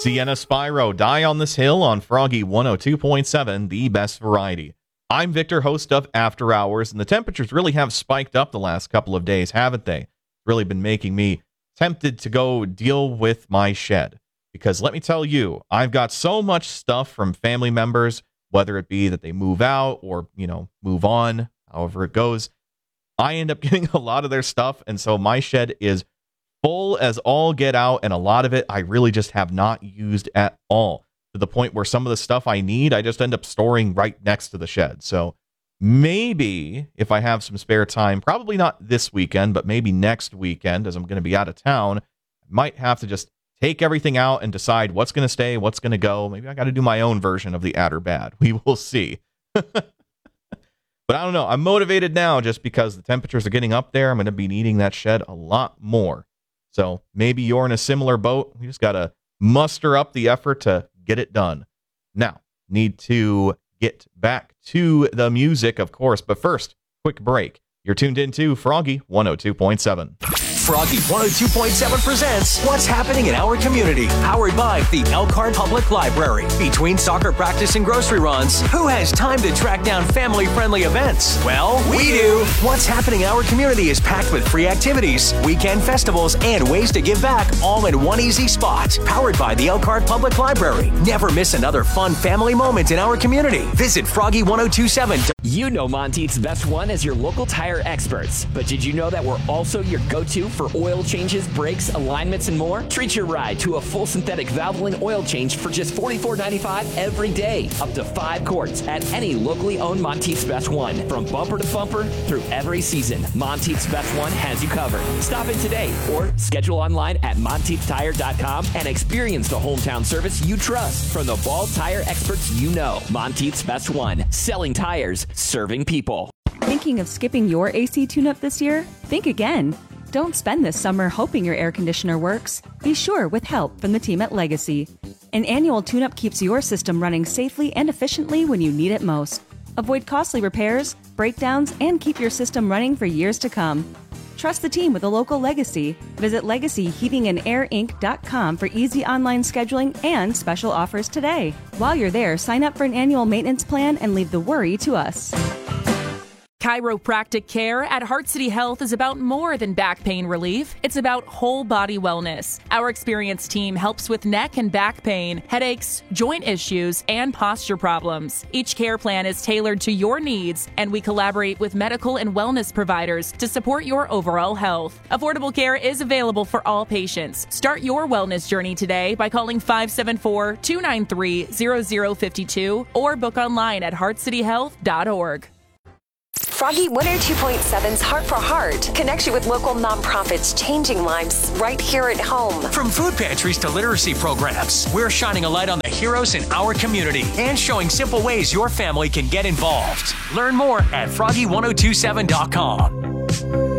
Sienna Spyro, Die on This Hill on Froggy 102.7, the best variety. I'm Victor, host of After Hours, and the temperatures really have spiked up the last couple of days, haven't they? It's really been making me tempted to go deal with my shed. Because let me tell you, I've got so much stuff from family members, whether it be that they move out or, move on, however it goes. I end up getting a lot of their stuff, and so my shed is full as all get out, and a lot of it I really just have not used at all, to the point where some of the stuff I need, I just end up storing right next to the shed. So maybe if I have some spare time, probably not this weekend, but maybe next weekend, as I'm going to be out of town, I might have to just take everything out and decide what's going to stay, what's going to go. Maybe I got to do my own version of the Add or Bad. We will see. But I don't know. I'm motivated now just because the temperatures are getting up there. I'm going to be needing that shed a lot more. So maybe you're in a similar boat. We just got to muster up the effort to get it done. Now, need to get back to the music, of course. But first, quick break. You're tuned into Froggy 102.7. Froggy 102.7 presents What's Happening in Our Community, powered by the Elkhart Public Library. Between soccer practice and grocery runs, who has time to track down family-friendly events? Well, we do. What's Happening in Our Community is packed with free activities, weekend festivals, and ways to give back, all in one easy spot. Powered by the Elkhart Public Library. Never miss another fun family moment in our community. Visit Froggy 102.7. You know Monteith's Best One as your local tire experts, but did you know that we're also your go-to for oil changes, brakes, alignments, and more? Treat your ride to a full synthetic Valvoline oil change for just $44.95 every day. Up to 5 quarts at any locally owned Monteith's Best One. From bumper to bumper through every season, Monteith's Best One has you covered. Stop in today or schedule online at MonteithTire.com and experience the hometown service you trust from the Ball tire experts you know. Monteith's Best One. Selling tires, serving people. Thinking of skipping your AC tune-up this year? Think again. Don't spend this summer hoping your air conditioner works. Be sure with help from the team at Legacy. An annual tune-up keeps your system running safely and efficiently when you need it most. Avoid costly repairs, breakdowns, and keep your system running for years to come. Trust the team with a local Legacy. Visit LegacyHeatingandAirInc.com for easy online scheduling and special offers today. While you're there, sign up for an annual maintenance plan and leave the worry to us. Chiropractic care at Heart City Health is about more than back pain relief. It's about whole body wellness. Our experienced team helps with neck and back pain, headaches, joint issues, and posture problems. Each care plan is tailored to your needs, and we collaborate with medical and wellness providers to support your overall health. Affordable care is available for all patients. Start your wellness journey today by calling 574-293-0052 or book online at heartcityhealth.org. Froggy 102.7's Heart for Heart connects you with local nonprofits changing lives right here at home. From food pantries to literacy programs, we're shining a light on the heroes in our community and showing simple ways your family can get involved. Learn more at froggy1027.com.